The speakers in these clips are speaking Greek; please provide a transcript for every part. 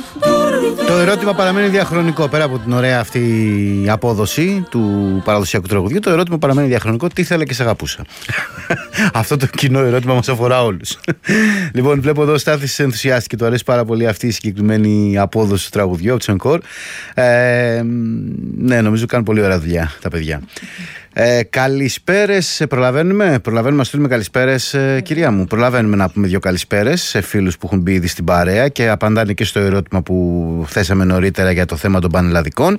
Το ερώτημα παραμένει διαχρονικό. Πέρα από την ωραία αυτή απόδοση του παραδοσιακού τραγουδιού, το ερώτημα παραμένει διαχρονικό. Τι ήθελε και σε αγαπούσα. Αυτό το κοινό ερώτημα μας αφορά όλους. Λοιπόν, βλέπω εδώ ο Στάθης ενθουσιάστηκε. Του αρέσει πάρα πολύ αυτή η συγκεκριμένη απόδοση του τραγουδιού από του Encore. Ναι, νομίζω κάνουν πολύ ωραία δουλειά τα παιδιά. Καλησπέρες, προλαβαίνουμε να στείλουμε καλησπέρες, κυρία μου. Προλαβαίνουμε να πούμε δύο καλησπέρες σε φίλους που έχουν μπει ήδη στην παρέα και απαντάνε και στο ερώτημα που θέσαμε νωρίτερα για το θέμα των πανελλαδικών.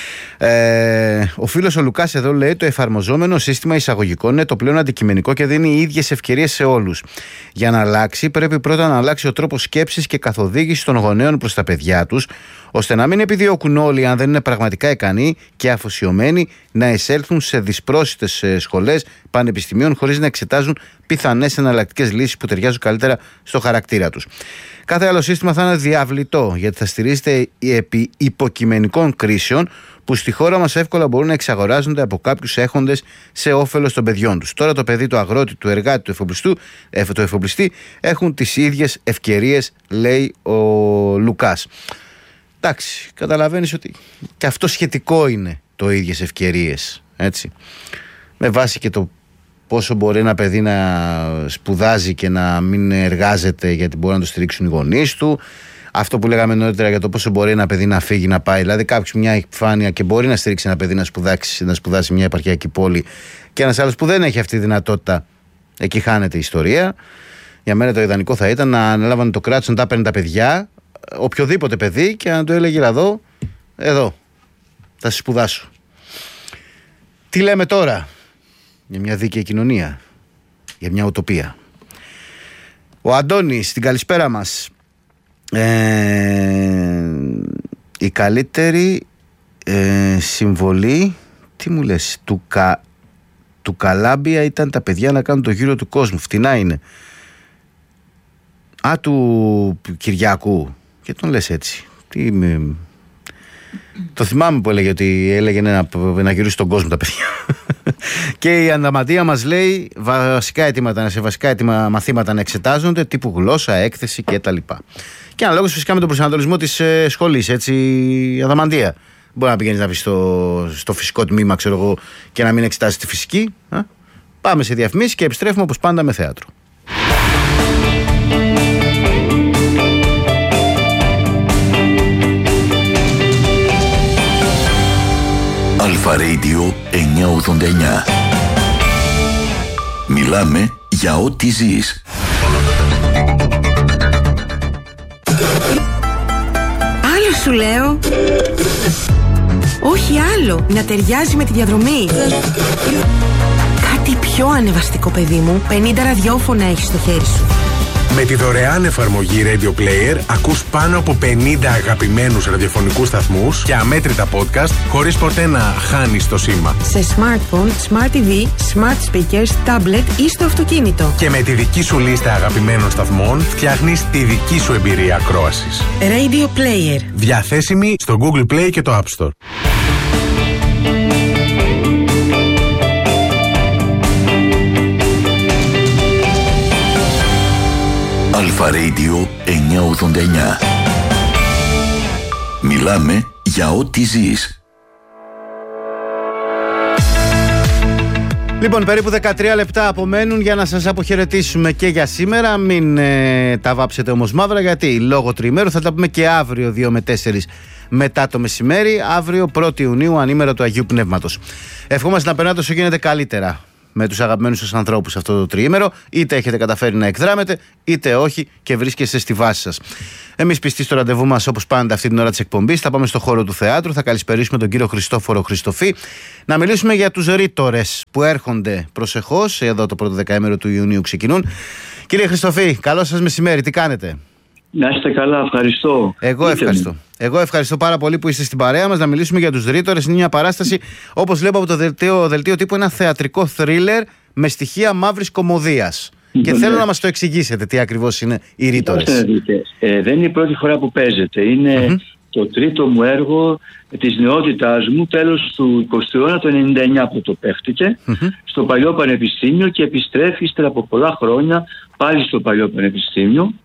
Ο φίλος ο Λουκάς εδώ λέει: το εφαρμοζόμενο σύστημα εισαγωγικών είναι το πλέον αντικειμενικό και δίνει οι ίδιες ευκαιρίες σε όλους. Για να αλλάξει, πρέπει πρώτα να αλλάξει ο τρόπος σκέψης και καθοδήγησης των γονέων προς τα παιδιά τους, ώστε να μην επιδιώκουν όλοι, αν δεν είναι πραγματικά ικανοί και αφοσιωμένοι, να εισέλθουν σε δυσπρόσιτες σχολές πανεπιστημίων χωρίς να εξετάζουν πιθανές εναλλακτικές λύσεις που ταιριάζουν καλύτερα στο χαρακτήρα τους. Κάθε άλλο σύστημα θα είναι διαβλητό, γιατί θα στηρίζεται επί υποκειμενικών κρίσεων που στη χώρα μας εύκολα μπορούν να εξαγοράζονται από κάποιους έχοντες σε όφελος των παιδιών τους. Τώρα το παιδί, του αγρότη, του εργάτη, του εφοπλιστή έχουν τις ίδιες ευκαιρίες, λέει ο Λουκάς. Εντάξει, καταλαβαίνεις ότι και αυτό σχετικό είναι το ίδιες ευκαιρίες, έτσι. Με βάση και το πόσο μπορεί ένα παιδί να σπουδάζει και να μην εργάζεται γιατί μπορεί να το στηρίξουν οι γονείς του. Αυτό που λέγαμε νωρίτερα για το πόσο μπορεί ένα παιδί να φύγει, να πάει. Δηλαδή, κάποιος μια επιφάνεια και μπορεί να στηρίξει ένα παιδί να σπουδάσει μια επαρχιακή πόλη, και ένας άλλος που δεν έχει αυτή τη δυνατότητα, εκεί χάνεται η ιστορία. Για μένα το ιδανικό θα ήταν να ανέλαβαν το κράτος να τα παίρνει τα παιδιά, οποιοδήποτε παιδί, και να του έλεγε: εδώ, θα σε σπουδάσω. Τι λέμε τώρα για μια δίκαιη κοινωνία, για μια ουτοπία? Ο Αντώνης, την καλησπέρα μας. Η καλύτερη συμβολή, τι μου λες, του Καλάμπια ήταν τα παιδιά να κάνουν το γύρο του κόσμου. Φτηνά είναι. Του Κυριάκου. Και τον λες έτσι? Το θυμάμαι που έλεγε ότι έλεγε να γυρίσει τον κόσμο τα παιδιά. Και η Ανταμαντία μας λέει σε βασικά μαθήματα να εξετάζονται, τύπου γλώσσα, έκθεση κτλ. Και αναλόγως φυσικά με τον προσανατολισμό της σχολής, έτσι, η Αδαμαντία. Μπορεί να πηγαίνεις να βρεις στο φυσικό τμήμα, ξέρω εγώ, και να μην εξετάσεις τη φυσική. Πάμε σε διαφημίσεις και επιστρέφουμε όπως πάντα με θέατρο. Αλφα Radio 989. Μιλάμε για ό,τι ζεις. Άλλο σου λέω. Όχι άλλο. Να ταιριάζει με τη διαδρομή. Κάτι πιο ανεβαστικό, παιδί μου. 50 ραδιόφωνα έχεις στο χέρι σου. Με τη δωρεάν εφαρμογή Radio Player ακούς πάνω από 50 αγαπημένους ραδιοφωνικούς σταθμούς και αμέτρητα podcast χωρίς ποτέ να χάνεις το σήμα. Σε smartphone, smart TV, smart speakers, tablet ή στο αυτοκίνητο. Και με τη δική σου λίστα αγαπημένων σταθμών φτιάχνεις τη δική σου εμπειρία ακρόασης. Radio Player. Διαθέσιμη στο Google Play και το App Store. Αλφα Radio 989. Μιλάμε για ό,τι ζεις. Λοιπόν, περίπου 13 λεπτά απομένουν για να σας αποχαιρετήσουμε και για σήμερα. Μην τα βάψετε όμως μαύρα, γιατί λόγω τριημέρου θα τα πούμε και αύριο 2 με 4 μετά το μεσημέρι. Αύριο 1η Ιουνίου, ανήμερα του Αγίου Πνεύματος. Ευχόμαστε να περνάτε όσο γίνεται καλύτερα με τους αγαπημένους σας ανθρώπους αυτό το τριήμερο, είτε έχετε καταφέρει να εκδράμετε, είτε όχι και βρίσκεστε στη βάση σας. Εμείς πιστοί στο ραντεβού μας, όπως πάντα αυτή την ώρα της εκπομπής, θα πάμε στο χώρο του θεάτρου, θα καλησπερίσουμε τον κύριο Χριστόφορο Χριστοφή, να μιλήσουμε για τους ρήτορες που έρχονται προσεχώς, εδώ το πρώτο δεκαήμερο του Ιουνίου ξεκινούν. Κύριε Χριστοφή, καλό σας μεσημέρι, τι κάνετε? Να είστε καλά, ευχαριστώ. Εγώ ευχαριστώ πάρα πολύ που είστε στην παρέα μας να μιλήσουμε για τους ρήτορες. Είναι μια παράσταση, όπως βλέπω από το δελτίο τύπου, ένα θεατρικό θρίλερ με στοιχεία μαύρης κωμωδίας. Και θέλω να μας το εξηγήσετε τι ακριβώς είναι οι ρήτορες. Δεν είναι η πρώτη φορά που παίζεται. Είναι το τρίτο μου έργο της νεότητάς μου, τέλος του 20ου αιώνα, το 1999 που το παίχτηκε, στο Παλιό Πανεπιστήμιο, και επιστρέφει ύστερα από πολλά χρόνια πάλι στο Παλιό Πανεπιστήμιο.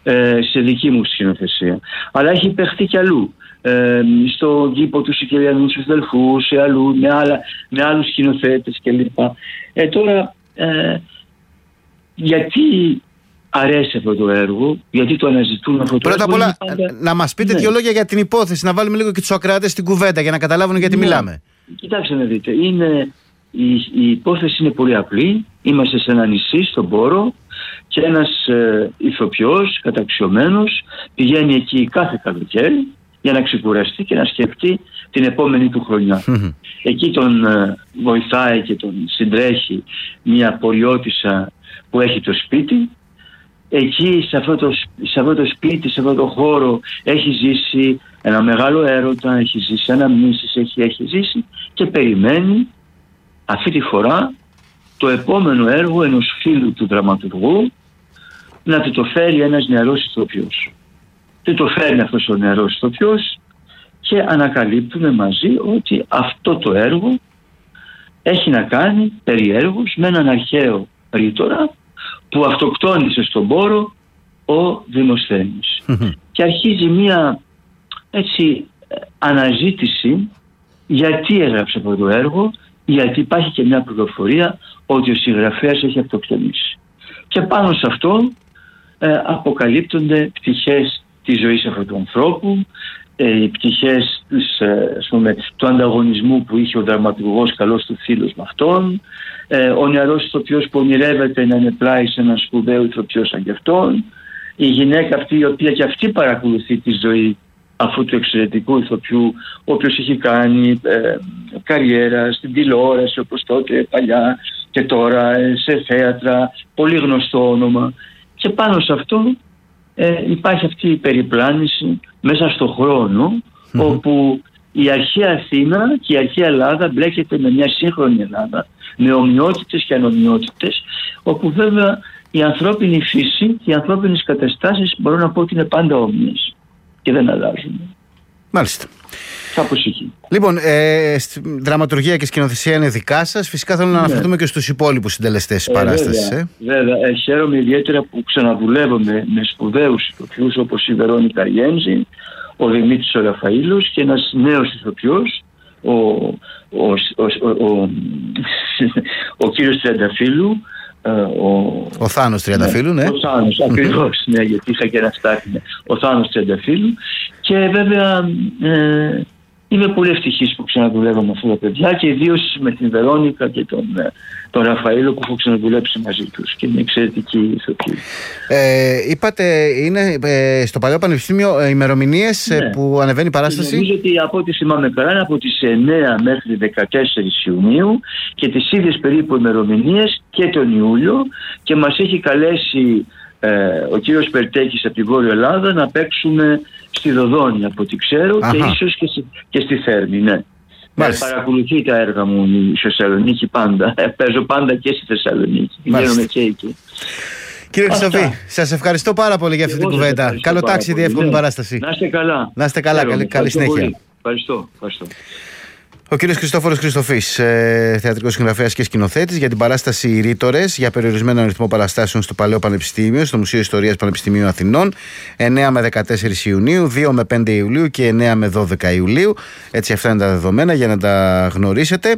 σε δική μου σκηνοθεσία. Αλλά έχει παιχτεί κι αλλού. Στο κήπο του Σικελιανού, στους Δελφούς, σε αλλού, με άλλους σκηνοθέτες κλπ. Τώρα, γιατί αρέσει αυτό το έργο, γιατί το αναζητούν αυτό το έργο? Πρώτα απ' όλα, να μας πείτε δύο λόγια για την υπόθεση, να βάλουμε λίγο και τους ακροατές στην κουβέντα για να καταλάβουν γιατί μιλάμε. Κοιτάξτε να δείτε, η υπόθεση είναι πολύ απλή. Είμαστε σε ένα νησί, στον Πόρο, και ένας ηθοποιός καταξιωμένος πηγαίνει εκεί κάθε καλοκαίρι για να ξεκουραστεί και να σκεφτεί την επόμενη του χρονιά. Εκεί τον βοηθάει και τον συντρέχει μια πολιώτισσα που έχει το σπίτι. Εκεί σε αυτό το σπίτι, σε αυτό το χώρο έχει ζήσει ένα μεγάλο έρωτα, έχει ζήσει αναμνήσεις, έχει ζήσει και περιμένει αυτή τη φορά το επόμενο έργο ενός φίλου του δραματουργού να του το φέρει ένας νεαρός ηθοποιός. Του το φέρνει αυτός ο νεαρός ηθοποιός και ανακαλύπτουμε μαζί ότι αυτό το έργο έχει να κάνει περιέργως με έναν αρχαίο ρήτορα που αυτοκτόνησε στον Πόρο ο Δημοσθένης. Και αρχίζει μια αναζήτηση γιατί έγραψε αυτό το έργο, γιατί υπάρχει και μια πληροφορία ότι ο συγγραφέας έχει αυτοκτονήσει. Και πάνω σε αυτό αποκαλύπτονται πτυχές της ζωής αυτού του ανθρώπου, οι πτυχές του ανταγωνισμού που είχε ο δραματουργός καλός του φίλος με αυτόν, ο νεαρός ηθοποιός που ονειρεύεται να είναι πλάι σε έναν σπουδαίο ηθοποιό σαν και αυτόν, η γυναίκα αυτή η οποία και αυτή παρακολουθεί τη ζωή αυτού του εξαιρετικού ηθοποιού, ο οποίος έχει κάνει καριέρα στην τηλεόραση όπως τότε παλιά και τώρα σε θέατρα, πολύ γνωστό όνομα. Και πάνω σε αυτό υπάρχει αυτή η περιπλάνηση μέσα στο χρόνο, όπου η αρχαία Αθήνα και η αρχαία Ελλάδα μπλέκεται με μια σύγχρονη Ελλάδα, με ομοιότητες και ανομοιότητες, όπου βέβαια η ανθρώπινη φύση και οι ανθρώπινες καταστάσεις μπορώ να πω ότι είναι πάντα όμοιες και δεν αλλάζουν. Μάλιστα. Κάπως εκεί. Λοιπόν, δραματουργία και σκηνοθεσία είναι δικά σας. Φυσικά θέλω να αναφερθούμε και στους υπόλοιπους συντελεστές της παράστασης. Βέβαια. Χαίρομαι ιδιαίτερα που ξαναδουλεύω με σπουδαίους ηθοποιούς όπως η Βερόνικα Ριέντζη, ο Δημήτρης ο Ραφαήλος και ένας νέος ηθοποιός, ο κύριος Τριανταφύλου. Ο Θάνος Τριανταφύλου, ναι. Ο Θάνος, ακριβώς, ναι, γιατί είχα και ένα στάθμι. Ο Θάνος Τριανταφύλου. Και βέβαια είμαι πολύ ευτυχής που ξαναδουλεύω με αυτά τα παιδιά και ιδίως με την Βερόνικα και τον Ραφαήλο που έχω ξαναδουλέψει μαζί τους και είναι εξαιρετικοί ηθοποιοί. Είπατε είναι στο Παλαιό Πανεπιστήμιο ημερομηνίες που ανεβαίνει η παράσταση? Νομίζω ότι από ό,τι θυμάμαι καλά είναι από τις 9 μέχρι 14 Ιουνίου και τις ίδιες περίπου ημερομηνίες και τον Ιούλιο, και μας έχει καλέσει ο κύριος Περτέκης από την Βόρεια Ελλάδα να παίξουμε στη Δοδόνη από ό,τι ξέρω. Και ίσως και στη Θέρμη, ναι. Παρακολουθεί τα έργα μου η Θεσσαλονίκη πάντα. Παίζω πάντα και στη Θεσσαλονίκη. Πηγαίνουμε και εκεί. Κύριε Χριστοφή, σας ευχαριστώ πάρα πολύ για αυτή την κουβέντα. Καλό ταξίδι, εύκολη παράσταση. Να είστε καλά. Να είστε καλά, καλή συνέχεια. Ευχαριστώ. Ο κύριος Χριστόφορος Χριστοφής, θεατρικός συγγραφέας και σκηνοθέτης, για την παράσταση «Οι Ρήτορες», για περιορισμένο αριθμό παραστάσεων στο Παλαιό Πανεπιστήμιο, στο Μουσείο Ιστορίας Πανεπιστημίου Αθηνών, 9 με 14 Ιουνίου, 2 με 5 Ιουλίου και 9 με 12 Ιουλίου. Έτσι, αυτά είναι τα δεδομένα για να τα γνωρίσετε.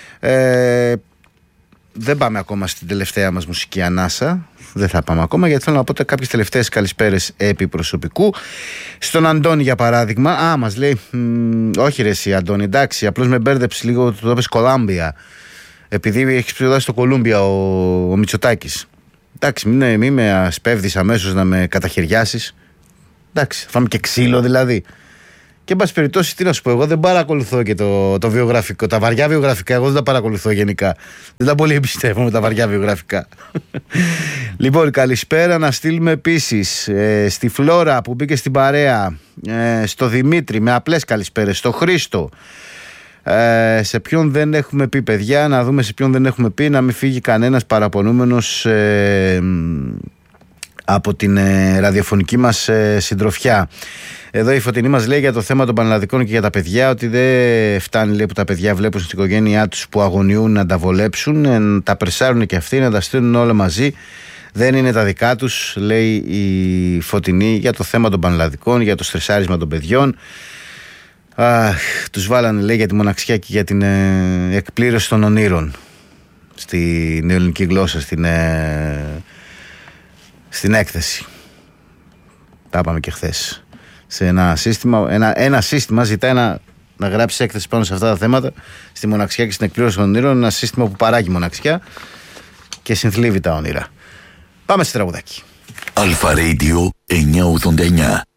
Δεν πάμε ακόμα στην τελευταία μας μουσική ανάσα. Δεν θα πάμε ακόμα, γιατί θέλω να πω κάποιες τελευταίες καλησπέρες επί προσωπικού. Στον Αντώνη, για παράδειγμα. Μας λέει, όχι ρε εσύ Αντώνη, εντάξει, απλώς με μπέρδεψε λίγο, του το είπες Κολάμπια, επειδή έχει σπουδάσει στο Κολούμπια ο Μητσοτάκης. Εντάξει, μην με ασπεύδεις αμέσως να με καταχαιριάσεις. Εντάξει, θα φάμε και ξύλο δηλαδή. Και εν πάση περιπτώσει, τι να σου πω, εγώ δεν παρακολουθώ και το βιογραφικό. Τα βαριά βιογραφικά, εγώ δεν τα παρακολουθώ γενικά. Δεν τα πολύ εμπιστεύομαι τα βαριά βιογραφικά. Λοιπόν, καλησπέρα να στείλουμε επίσης στη Φλόρα που μπήκε στην παρέα, στο Δημήτρη με απλές καλησπέρες, στο Χρήστο. Σε ποιον δεν έχουμε πει, παιδιά, να δούμε σε ποιον δεν έχουμε πει, να μην φύγει κανένας παραπονούμενος από την ραδιοφωνική μας συντροφιά. Εδώ η Φωτεινή μας λέει για το θέμα των πανελλαδικών και για τα παιδιά, ότι δεν φτάνει, λέει, που τα παιδιά βλέπουν στην οικογένειά τους που αγωνιούν να τα βολέψουν, τα περσάρουν και αυτοί, να τα στείλουν όλα μαζί. δεν είναι τα δικά τους, λέει η Φωτεινή, για το θέμα των πανελλαδικών, για το στρεσάρισμα των παιδιών. Τους βάλανε, λέει, για τη μοναξιά και για την εκπλήρωση των ονείρων στην ελληνική γλώσσα, στην έκθεση. Τα είπαμε και χθες. Σε ένα σύστημα, ένα σύστημα ζητάει να γράψει έκθεση πάνω σε αυτά τα θέματα, στη μοναξιά και στην εκπλήρωση των ονείρων. Ένα σύστημα που παράγει μοναξιά και συνθλίβει τα όνειρα. Πάμε στη τραγουδάκι. Αλφα Radio 989.